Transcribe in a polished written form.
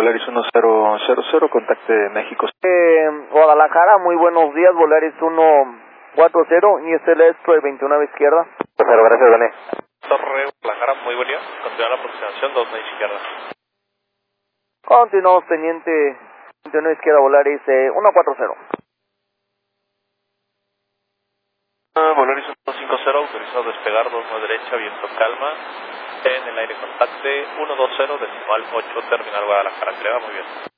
Volaris 1000, contacte México. Guadalajara, muy buenos días, Volaris 140 y este es el 29 izquierda. Pero gracias, Dani. Torre Guadalajara, muy buen día. Continúa la aproximación 29 izquierda. Continuamos, teniente 29 izquierda, Volaris 140. Volaris 150, autorizado a despegar 29 derecha, viento calma. En el aire contacte 120, decimal 8, terminal Guadalajara. Que le va muy bien.